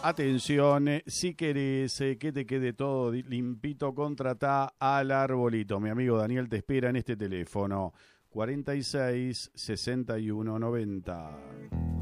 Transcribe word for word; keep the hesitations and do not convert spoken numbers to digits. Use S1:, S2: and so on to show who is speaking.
S1: Atención, eh, si querés eh, que te quede todo di- limpito, contratá al Arbolito. Mi amigo Daniel te espera en este teléfono, cuarenta y seis, sesenta y uno, noventa.